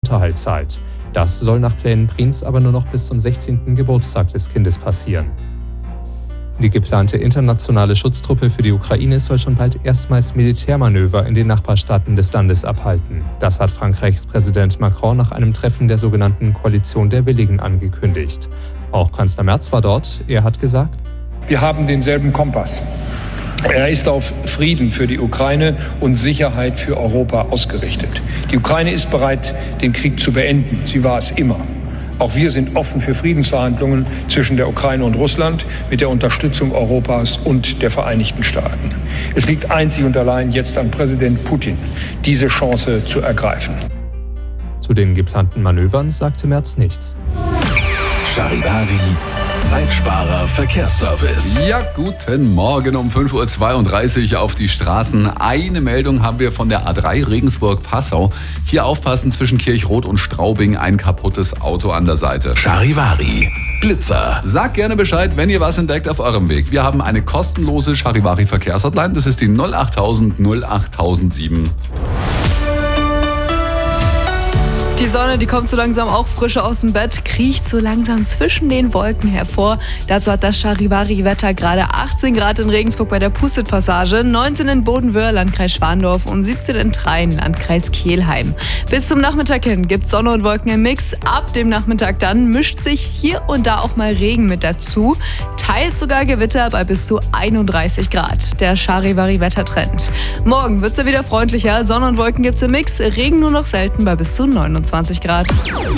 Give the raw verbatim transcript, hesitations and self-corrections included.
Unterhalt zahlt. Das soll nach Plänen Prins aber nur noch bis zum sechzehnten Geburtstag des Kindes passieren. Die geplante internationale Schutztruppe für die Ukraine soll schon bald erstmals Militärmanöver in den Nachbarstaaten des Landes abhalten. Das hat Frankreichs Präsident Macron nach einem Treffen der sogenannten Koalition der Willigen angekündigt. Auch Kanzler Merz war dort. Er hat gesagt: Wir haben denselben Kompass. Er ist auf Frieden für die Ukraine und Sicherheit für Europa ausgerichtet. Die Ukraine ist bereit, den Krieg zu beenden. Sie war es immer. Auch wir sind offen für Friedensverhandlungen zwischen der Ukraine und Russland mit der Unterstützung Europas und der Vereinigten Staaten. Es liegt einzig und allein jetzt an Präsident Putin, diese Chance zu ergreifen. Zu den geplanten Manövern sagte Merz nichts. Charivari, Zeitsparer Verkehrsservice. Ja, guten Morgen um fünf Uhr zweiunddreißig auf die Straßen. Eine Meldung haben wir von der A drei Regensburg-Passau. Hier aufpassen, zwischen Kirchroth und Straubing ein kaputtes Auto an der Seite. Charivari, Blitzer. Sagt gerne Bescheid, wenn ihr was entdeckt auf eurem Weg. Wir haben eine kostenlose Charivari Verkehrshotline. Das ist die null achttausend null achttausendsieben. Die Sonne, die kommt so langsam auch frisch aus dem Bett, kriecht so langsam zwischen den Wolken hervor. Dazu hat das Charivari-Wetter gerade achtzehn Grad in Regensburg bei der Pustet-Passage, neunzehn in Bodenwöhr, Landkreis Schwandorf und siebzehn in Train, Landkreis Kelheim. Bis zum Nachmittag hin gibt's Sonne und Wolken im Mix. Ab dem Nachmittag dann mischt sich hier und da auch mal Regen mit dazu. Teils sogar Gewitter bei bis zu einunddreißig Grad. Der Charivari-Wettertrend. Morgen wird's dann wieder freundlicher. Sonne und Wolken gibt's im Mix. Regen nur noch selten bei bis zu neunundzwanzig Grad.